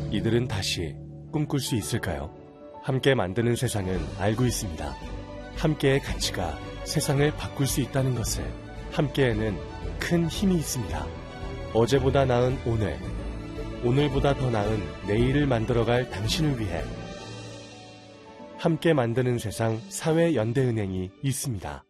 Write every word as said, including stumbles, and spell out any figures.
이들은 다시 꿈꿀 수 있을까요? 함께 만드는 세상은 알고 있습니다. 함께의 가치가 세상을 바꿀 수 있다는 것을. 함께에는 큰 힘이 있습니다. 어제보다 나은 오늘, 오늘보다 더 나은 내일을 만들어갈 당신을 위해 함께 만드는 세상 사회연대은행이 있습니다.